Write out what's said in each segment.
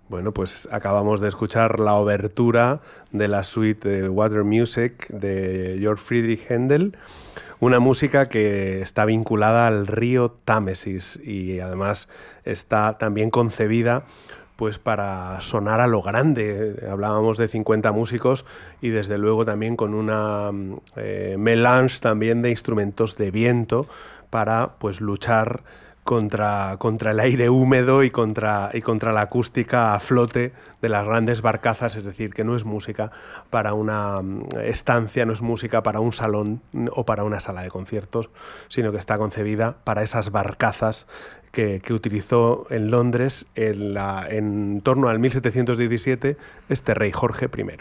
Bueno, pues acabamos de escuchar la obertura de la suite de Water Music de Georg Friedrich Händel, una música que está vinculada al río Támesis y además está también concebida pues para sonar a lo grande. Hablábamos de 50 músicos y desde luego también con una melange también de instrumentos de viento para pues luchar contra el aire húmedo y contra la acústica a flote de las grandes barcazas, es decir, que no es música para una estancia, no es música para un salón o para una sala de conciertos, sino que está concebida para esas barcazas que utilizó en Londres en torno al 1717 este rey Jorge I.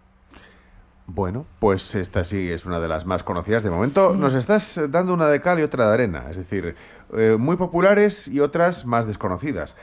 Bueno, pues esta sí es una de las más conocidas de momento. Sí. Nos estás dando una de cal y otra de arena, es decir, muy populares y otras más desconocidas.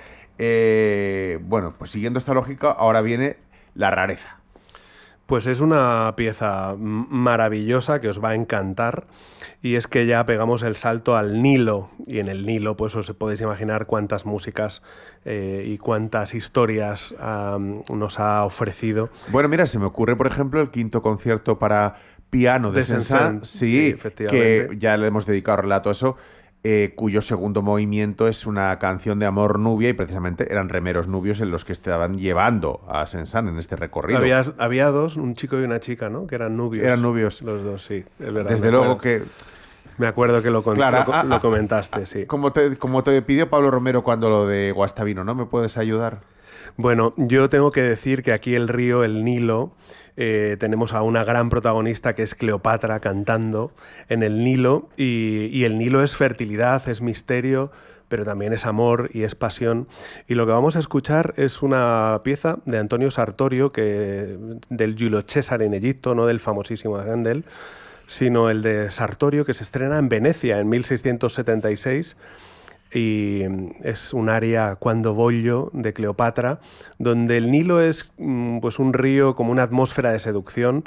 Bueno, pues siguiendo esta lógica, ahora viene la rareza. Pues es una pieza maravillosa que os va a encantar y es que ya pegamos el salto al Nilo y en el Nilo pues os podéis imaginar cuántas músicas y cuántas historias nos ha ofrecido. Bueno, mira, se me ocurre por ejemplo el quinto concierto para piano de Saint-Saëns, sí, efectivamente, que ya le hemos dedicado relato a eso. Cuyo segundo movimiento es una canción de amor nubia y precisamente eran remeros nubios en los que estaban llevando a Saint-Saëns en este recorrido. Había dos, un chico y una chica, ¿no? Que eran nubios. Eran nubios. Los dos, sí. Es verdad, desde luego que... Me acuerdo que lo comentaste, sí. Como te pidió Pablo Romero cuando lo de Guastavino, ¿no? ¿Me puedes ayudar? Bueno, yo tengo que decir que aquí el río, el Nilo, tenemos a una gran protagonista que es Cleopatra cantando en el Nilo y el Nilo es fertilidad, es misterio, pero también es amor y es pasión. Y lo que vamos a escuchar es una pieza de Antonio Sartorio, del Giulio Cesare en Egipto, no del famosísimo Händel, sino el de Sartorio, que se estrena en Venecia en 1676, y es un aria Quando voglio de Cleopatra, donde el Nilo es pues un río como una atmósfera de seducción.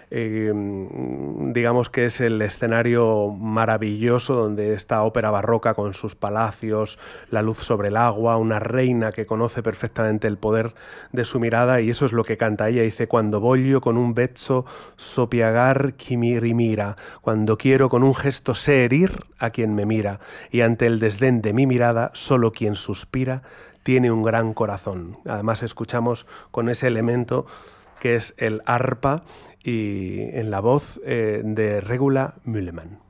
Digamos que es el escenario maravilloso donde esta ópera barroca con sus palacios, la luz sobre el agua, una reina que conoce perfectamente el poder de su mirada, y eso es lo que canta ella. Dice: Quando voglio con un vezzo sopiagar chi mi rimira, cuando quiero con un gesto sé herir a quien me mira, y ante el desdén de mi mirada solo quien suspira tiene un gran corazón. Además escuchamos con ese elemento que es el arpa y en la voz de Regula Müllemann.